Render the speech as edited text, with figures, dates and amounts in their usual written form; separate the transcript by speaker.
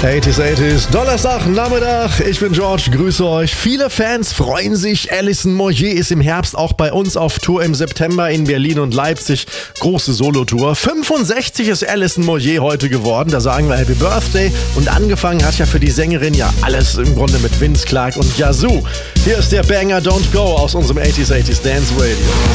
Speaker 1: 80s, Donnerstag, Nachmittag. Ich bin George, grüße euch. Viele Fans freuen sich. Alison Moyet ist im Herbst auch bei uns auf Tour, im September in Berlin und Leipzig. Große Solotour. 65 ist Alison Moyet heute geworden. Da sagen wir Happy Birthday. Und angefangen hat ja für die Sängerin ja alles im Grunde mit Vince Clarke und Yazoo. Hier ist der Banger Don't Go aus unserem 80s Dance Radio.